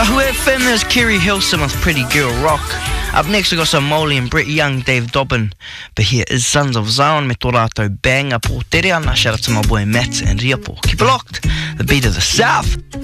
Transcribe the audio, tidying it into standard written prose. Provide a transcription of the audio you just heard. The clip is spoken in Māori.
Tahu FM, there's Kerry Hilson with Pretty Girl Rock. Up next we got some Molly and Brett Young, Dave Dobbin. But here is Sons of Zion, me tō rātou banger po tere ana. Shout out to my boy Matt and Riapo. Keep it locked, the beat of the South.